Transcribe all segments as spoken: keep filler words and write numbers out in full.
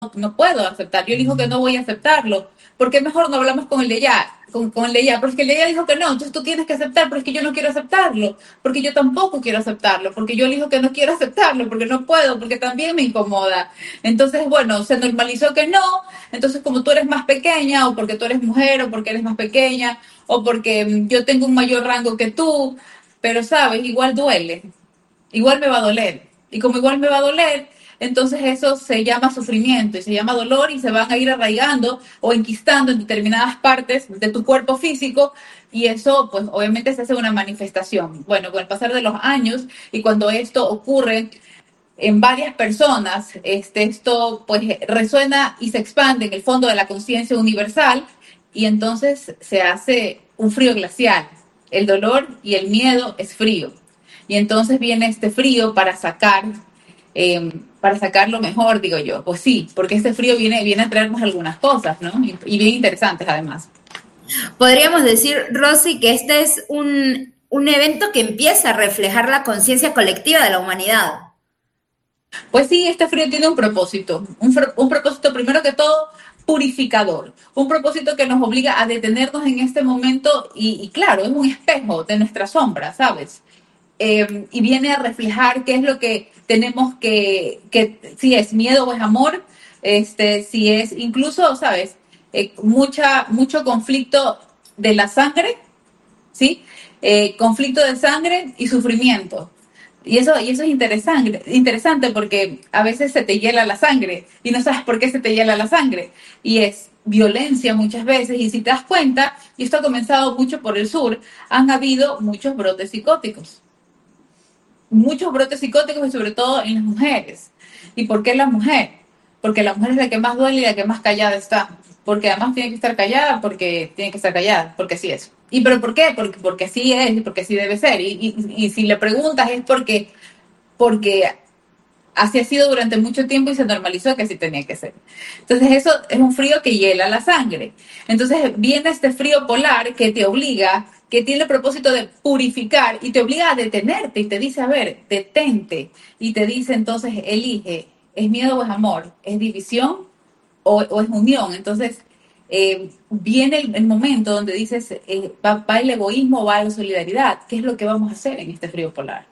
no puedo aceptar, yo elijo que no voy a aceptarlo, ¿por qué mejor no hablamos con el de allá? Con, con el de allá, porque el de allá dijo que no, entonces tú tienes que aceptar, pero es que yo no quiero aceptarlo, porque yo tampoco quiero aceptarlo, porque yo elijo que no quiero aceptarlo, porque no puedo, porque también me incomoda. Entonces, bueno, se normalizó que no, entonces como tú eres más pequeña, o porque tú eres mujer, o porque eres más pequeña, o porque mm, yo tengo un mayor rango que tú, pero sabes, igual duele, igual me va a doler. Y como igual me va a doler, entonces eso se llama sufrimiento y se llama dolor y se van a ir arraigando o enquistando en determinadas partes de tu cuerpo físico y eso pues obviamente se hace una manifestación. Bueno, con el pasar de los años y cuando esto ocurre en varias personas, este, esto pues resuena y se expande en el fondo de la conciencia universal y entonces se hace un frío glacial. El dolor y el miedo es frío. Y entonces viene este frío para sacar, eh, para sacar lo mejor, digo yo. Pues sí, porque este frío viene, viene a traernos algunas cosas, ¿no? Y, y bien interesantes además. Podríamos decir, Rosy, que este es un, un evento que empieza a reflejar la conciencia colectiva de la humanidad. Pues sí, este frío tiene un propósito, un, un propósito primero que todo purificador, un propósito que nos obliga a detenernos en este momento y, y claro, es un espejo de nuestra sombra, ¿sabes? Eh, y viene a reflejar qué es lo que tenemos que, que si es miedo o es amor, este, si es incluso, ¿sabes? Eh, mucha, mucho conflicto de la sangre, ¿sí? Eh, conflicto de sangre y sufrimiento. Y eso, y eso es interesante, interesante porque a veces se te hiela la sangre y no sabes por qué se te hiela la sangre. Y es violencia muchas veces. Y si te das cuenta, y esto ha comenzado mucho por el sur, han habido muchos brotes psicóticos. Muchos brotes psicóticos y sobre todo en las mujeres. ¿Y por qué la mujer? Porque la mujer es la que más duele y la que más callada está. Porque además tiene que estar callada porque tiene que estar callada, porque así es. ¿Y pero por qué? Porque, porque así es y porque así debe ser. Y, y, y si le preguntas es porque, porque así ha sido durante mucho tiempo y se normalizó que así tenía que ser. Entonces eso es un frío que hiela la sangre. Entonces viene este frío polar que te obliga, que tiene el propósito de purificar y te obliga a detenerte y te dice, a ver, detente. Y te dice entonces, elige, ¿es miedo o es amor? ¿Es división o, o es unión? Entonces eh, viene el, el, momento donde dices, eh, ¿va, ¿va el egoísmo o va la solidaridad? ¿Qué es lo que vamos a hacer en este frío polar?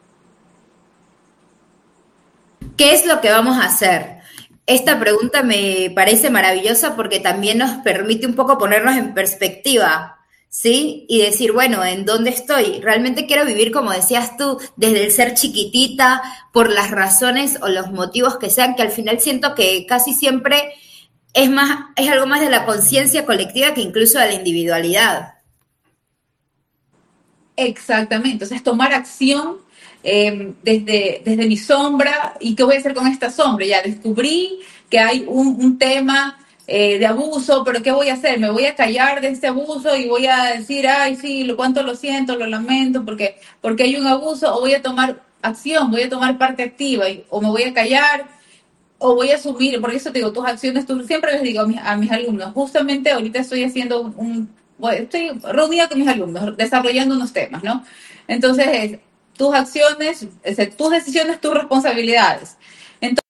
¿Qué es lo que vamos a hacer? Esta pregunta me parece maravillosa porque también nos permite un poco ponernos en perspectiva, ¿sí? Y decir, bueno, ¿en dónde estoy? Realmente quiero vivir, como decías tú, desde el ser chiquitita, por las razones o los motivos que sean, que al final siento que casi siempre es más, es algo más de la conciencia colectiva que incluso de la individualidad. Exactamente, entonces tomar acción eh, desde, desde mi sombra y qué voy a hacer con esta sombra. Ya descubrí que hay un, un tema eh, de abuso, pero ¿qué voy a hacer? ¿Me voy a callar de este abuso y voy a decir, ay, sí, lo cuánto lo siento, lo lamento, porque, porque hay un abuso? ¿O voy a tomar acción, voy a tomar parte activa y, o me voy a callar? O voy a asumir, por eso te digo, tus acciones, tú siempre les digo a mis, a mis alumnos, justamente ahorita estoy haciendo un, un bueno, estoy reunida con mis alumnos, desarrollando unos temas, ¿no? Entonces, es, tus acciones, es, tus decisiones, tus responsabilidades. Entonces,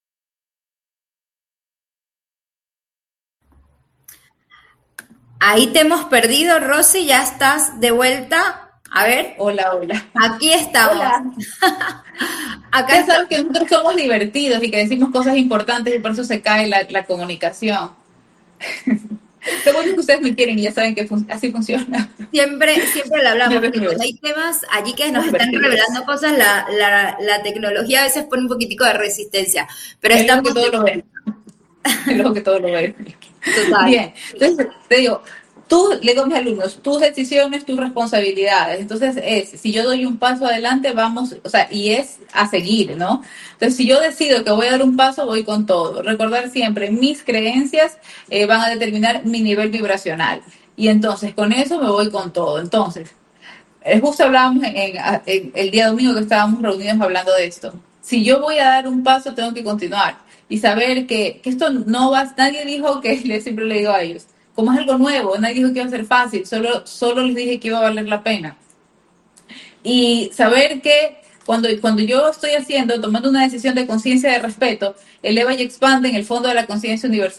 Ahí te hemos perdido, Rosy, ya estás de vuelta. A ver, hola, hola. aquí estamos. Hola. Acá Ya sabes estamos. que nosotros somos divertidos y que decimos cosas importantes y por eso se cae la, la comunicación. Lo bueno es que ustedes me quieren y ya saben que fun así funciona. Siempre, siempre lo hablamos, que cuando Nerviosos. hay temas allí que nos Somos están divertidos. revelando cosas, la, la, la tecnología a veces pone un poquitico de resistencia, pero El ojo que estamos todo de lo ve. El ojo que todo lo ve. total. Bien, entonces te digo, tú le digo a mis alumnos, tus decisiones, tus responsabilidades. Entonces es, si yo doy un paso adelante, vamos, o sea, y es a seguir, ¿no? Entonces, si yo decido que voy a dar un paso, voy con todo. Recordar siempre, mis creencias eh, van a determinar mi nivel vibracional. Y entonces, con eso me voy con todo. Entonces, eh, justo hablábamos en, en, en el día domingo que estábamos reunidos hablando de esto. Si yo voy a dar un paso, tengo que continuar y saber que, que esto no va, nadie dijo que, le, siempre le digo a ellos, como es algo nuevo, nadie dijo que iba a ser fácil, solo, solo les dije que iba a valer la pena. Y saber que Cuando, cuando yo estoy haciendo, tomando una decisión de conciencia de respeto, eleva y expande en el fondo de la conciencia universal